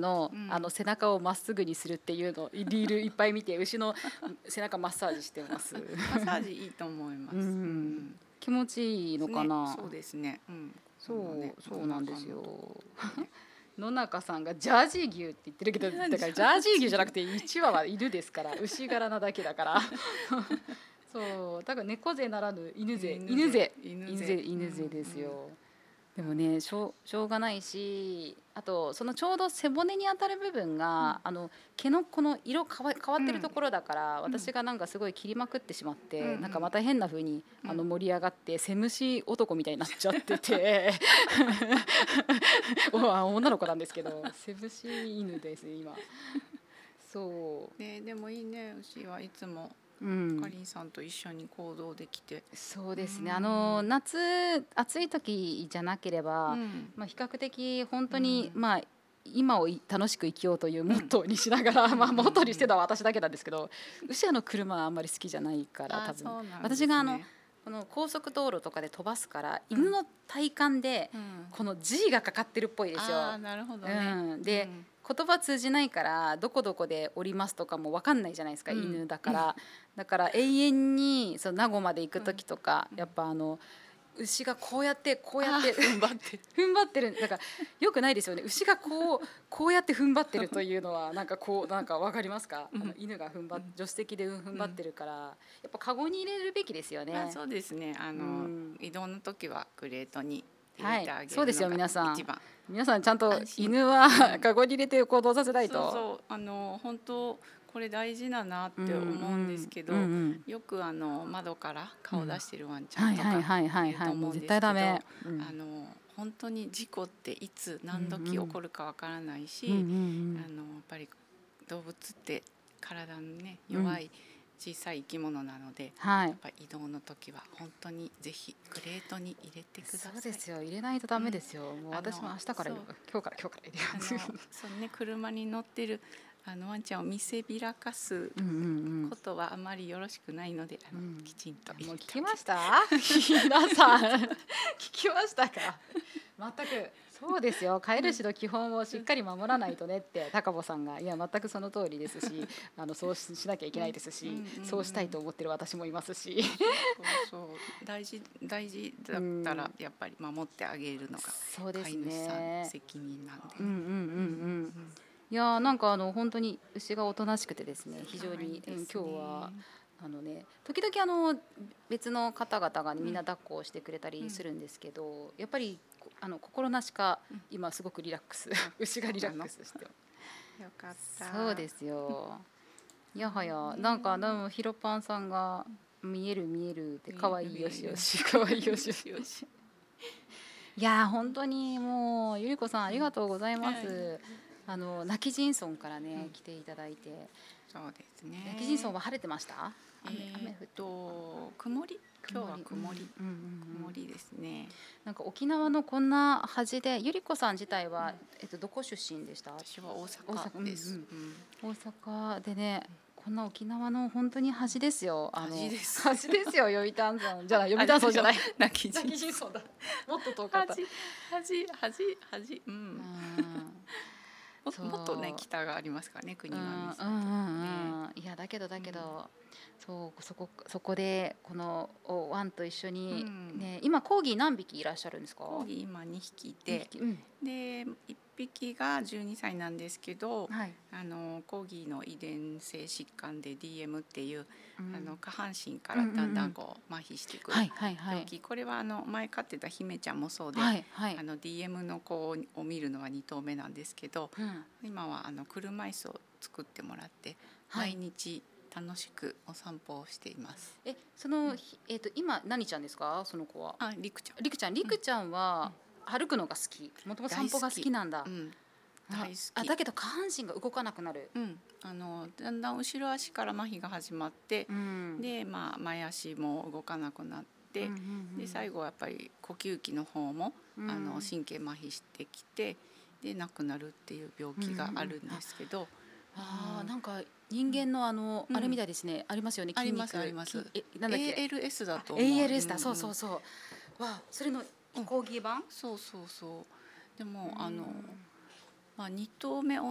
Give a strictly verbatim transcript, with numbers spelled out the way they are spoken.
の、 うん、 あの背中をまっすぐにするっていうのリールいっぱい見て牛の背中マッサージしてますマッサージいいと思います、 うんうん、 気持ちいいのかな、 ね、そうですね、うん、 そう、 ね、 そうなんですよ、 ね、 野中さんがジャージー牛って言ってるけど、だからジャージー牛じゃなくていちわは犬ですから牛柄なだけだからそうだから猫背ならぬ犬背犬背犬背犬背ですよ、うんうん、でもねしょう、しょうがないし、あとそのちょうど背骨に当たる部分が、うん、あの毛のこの色変わ、変わってるところだから、うん、私がなんかすごい切りまくってしまって、うん、なんかまた変な風に、うん、あの盛り上がって背虫男みたいになっちゃってて女の子なんですけど背虫犬です今そう、 ね、でもいいね、牛はいつもうん、 かりんさんと一緒に行動できて、 そうですね、あの夏暑い時じゃなければ、うん、まあ、比較的本当に、うん、まあ今を楽しく生きようというモットーにしながら、うん、まあ、モットーにしてるのは私だけなんですけど、うん、牛の車はあんまり好きじゃないから多分、ね、私があのこの高速道路とかで飛ばすから、うん、犬の体感でこの G がかかってるっぽいですよ。 あ、なるほどね、 うん、で、うん、言葉通じないからどこどこで降りますとかも分かんないじゃないですか、うん、犬だから、うん、だから永遠にその名護まで行く時とか、うん、やっぱあの牛がこうやってこうやって踏ん張って踏ん張ってる、だからよくないですよね、牛がこうこうやって踏ん張ってるというのはなんかこうなんか分かりますか、うん、あの犬が踏ん張っ助手席で踏ん張ってるから、うん、やっぱカゴに入れるべきですよね。 あ、そうですね、あの、うん、移動の時はクレートに入れてあげるのが一番、はい、 そうですよ、皆さん皆さんちゃんと犬はカゴに入れて行動させないと、 そうそう、あの本当これ大事だなって思うんですけど、うんうん、よくあの窓から顔出してるワンちゃんとかいると思うんですけど、あの本当に事故っていつ何時起こるかわからないし、うんうん、あのやっぱり動物って体のね弱い小さい生き物なので、うん、やっぱ移動の時は本当にぜひクレートに入れてください。 そうですよ、入れないとダメですよ、うん、もう私も明日から今日から今日から入れます。 そうね、車に乗ってるあのワンちゃんを見せびらかすことはあまりよろしくないので、あの、うん、きちんともう聞きました皆さん聞きましたか全くそうですよ、飼い主の基本をしっかり守らないとねって高保さんが、いや全くその通りですし、あのそうしなきゃいけないですし、うんうんうん、そうしたいと思ってる私もいますしそうそう大事大事だったらやっぱり守ってあげるのが飼い主さんの責任なんで、 うんうんうんうん、いやなんかあの本当に牛がおとなしくてですね、非常に、ね、うん、今日はあのね、時々あの別の方々が、ね、みんな抱っこをしてくれたりするんですけど、うん、やっぱりあの心なしか今すごくリラックス、うん、牛がリラックスしてよかった。 そうですよ。やはやなんかでもヒロパンさんが見える見えるって可愛いよしよし可愛いよしよしいや本当にもうゆりこさんありがとうございます、うん、あの泣き人村からね、うん、来ていただいて。 そうですね、 泣き人村は晴れてました？ 雨、えー、雨降っと曇り、今日は曇り、うんうんうん、曇りですね。 なんか沖縄のこんな端で、ゆりこさん自体は、うん、えっと、どこ出身でした？ 私は大阪です、 うんうん、大阪でね、こんな沖縄の本当に端ですよ。あの端です。 端ですよ。読谷村じゃない、読谷村じゃない。 泣き人村だ。もっと遠かった。 端端端端、うん。も, もっとね北がありますからね、国は、 うんうんうんうん、いやだけどだけど、うん、そうそこそこでこのワンと一緒に、うん、ね、今コーギー何匹いらっしゃるんですか？ コーギー今にひきいて、うん、でいっぴきがじゅうにさいなんですけど、はい、あのコーギーの遺伝性疾患で ディーエム っていう、うん、あの下半身からだんだんこう麻痺してくる病気、これはあの前飼ってた姫ちゃんもそうで、はいはい、あの ディーエム の子を見るのはに頭目なんですけど、うん、今はあの車椅子を作ってもらって、はい、毎日楽しくお散歩をしています。 え、その、うん、えーと、今何ちゃんですか？その子は。 あ、りくちゃん。 りくちゃん、りくちゃんは、うん、歩くのが好き。もともと散歩が好きなんだ。うん、大好き。あ、だけど下半身が動かなくなる。 うん、あのだんだん後ろ足から麻痺が始まって、うん、で、まあ前足も動かなくなって、うんうんうん、で最後はやっぱり呼吸器の方も、うん、あの神経麻痺してきて、で亡くなるっていう病気があるんですけど。うんうん、 ああ、なんか人間のあの、うん、あれみたいですね、ありますよね、筋肉。 ありますあります。 え、なんだっけ？ エーエルエス だと思う。 エーエルエス だ、うんうん、そうそうそう。わあ、それのコーギー版？ そうそうそう。でもあのまあに頭目